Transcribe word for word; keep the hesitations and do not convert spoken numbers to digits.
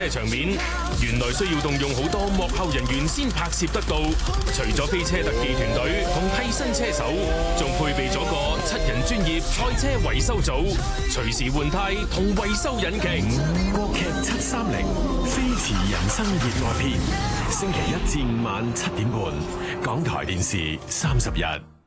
場面原來需要動用好多幕後人員先拍攝得到，除咗飛車特技團隊同替身車手，仲配備咗個七人專業賽車維修組，隨時換胎同維修引擎。 國劇七三零《飛馳人生熱愛篇》，星期一至五晚七點半，港台電視三十日。